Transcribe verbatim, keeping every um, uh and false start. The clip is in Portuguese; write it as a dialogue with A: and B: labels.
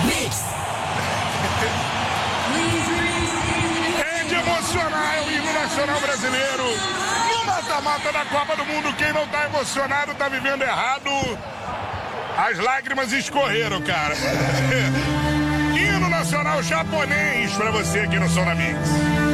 A: É de emocionar o hino nacional brasileiro. No mata-mata da Copa do Mundo, quem não tá emocionado tá vivendo errado. As lágrimas escorreram, cara. Hino nacional japonês pra você aqui no Som da Mix.